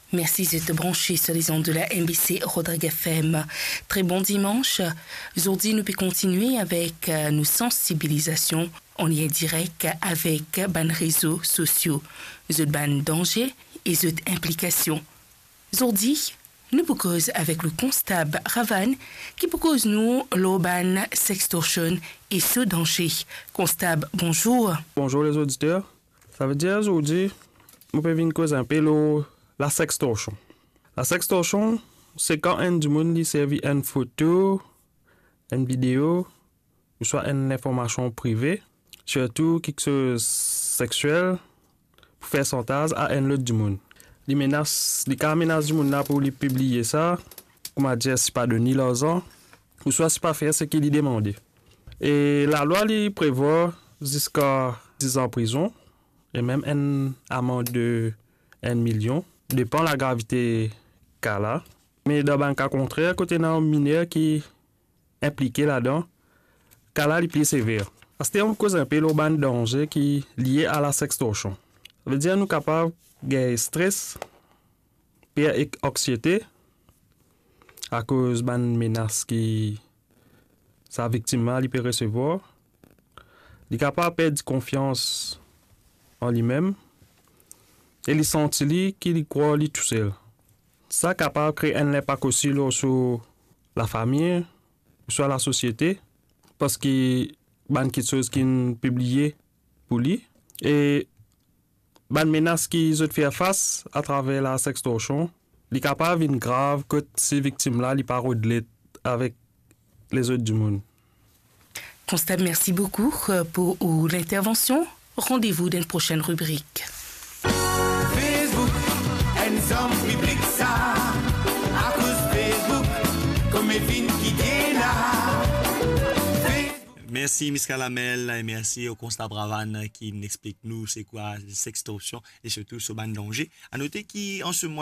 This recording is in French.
Merci de te brancher sur les ondes de la MBC Rodrigue FM. Très bon dimanche. Aujourd'hui, nous pouvons continuer avec nos sensibilisations. On y est direct avec les réseaux sociaux, les dangers et les implications. Aujourd'hui, nous cause avec le constable Ravan qui cause nous l'urban sextortion et ce danger. Constable, bonjour. Bonjour les auditeurs. Ça veut dire aujourd'hui, nous pouvons venir causer un peu la sextorsion. La sextorsion, c'est quand un du monde lui servi une photo, une vidéo, ou soit une information privée, surtout quelque chose sexuel, pour faire chantage à un autre du monde. Les menaces du monde là pour lui publier ça, comment dire, si pas donner l'argent, ou soit si pas faire ce qu'il lui demandait. Et la loi lui prévoit jusqu'à 10 ans en prison, et même une amende de 1 million, dépend de la gravité cas là. Mais dans un cas contraire, côté d'un mineur qui est impliqué là-dedans, cas là, il est plus sévère. Parce que on cause un peu le danger qui est lié à la sextorsion. Ça veut dire nous capables de stress, pire et anxiété, à cause de menaces qui sa victime là, il peut recevoir. Il est capable de perdre confiance en lui-même. Et il sent qu'il croit lui tout seul. Ça capable de créer un impact aussi sur la famille, sur la société, parce que y a quelque chose qui est publié pour lui. Et les menaces qu'ils ont fait face à travers la sextorsion, il est capable de grave que ces victimes-là ne pas au-delà avec les autres du monde. Constable, merci beaucoup pour l'intervention. Rendez-vous dans une prochaine rubrique. Facebook, ensemble public ça. À cause Facebook, comme Evin qui est là. Merci Miss Calamel et merci au constable Ravan qui nous explique nous c'est quoi la sextorsion et surtout ce ban danger. À noter qu'en ce mois